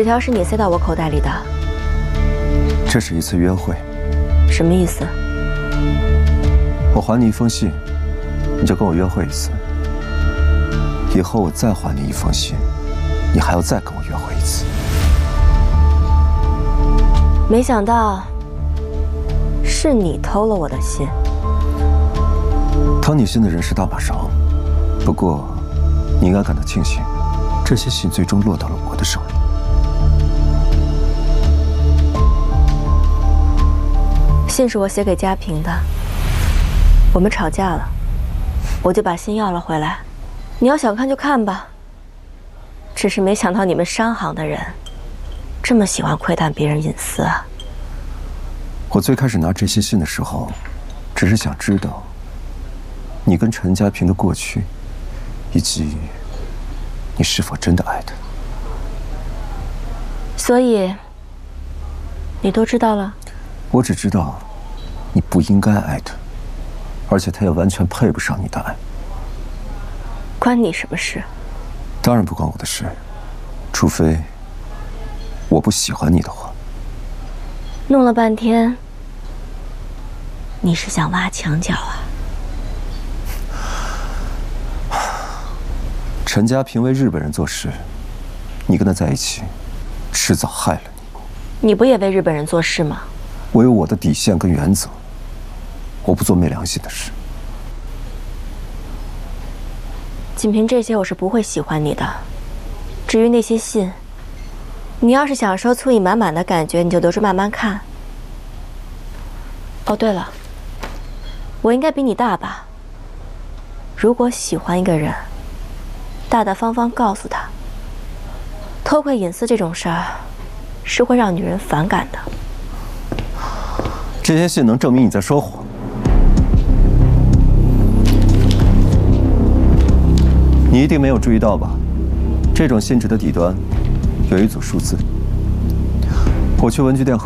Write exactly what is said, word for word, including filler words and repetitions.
条是你塞到我口袋里的。 这是一次约会。 什么意思？ 我还你一封信，你就跟我约会一次。以后我再还你一封信，你还要再跟我约会一次。 没想到是你偷了我的信。 偷你信的人是大马勺，不过你应该感到庆幸，这些信最终落到了我的手里。 信是我写给嘉平的，我们吵架了，我就把信要了回来。你要想看就看吧。只是没想到你们商行的人这么喜欢窥探别人隐私啊！ 我最开始拿这些信的时候，只是想知道你跟陈家平的过去，以及你是否真的爱他。 所以你都知道了？ 我只知道你不应该爱他，而且他也完全配不上你的爱。 关你什么事？ 当然不关我的事，除非我不喜欢你的话。 弄了半天，你是想挖墙脚啊？ 陈家平为日本人做事，你跟他在一起，迟早害了你。 你不也为日本人做事吗？ 我有我的底线跟原则，我不做没良心的事。 仅凭这些，我是不会喜欢你的。至于那些信，你要是享受醋意满满的感觉，你就留着慢慢看。哦，对了，我应该比你大吧？如果喜欢一个人，大大方方告诉他，偷窥隐私这种事儿，是会让女人反感的。 这些信能证明你在说谎。你一定没有注意到吧？这种信纸的底端有一组数字。我去文具店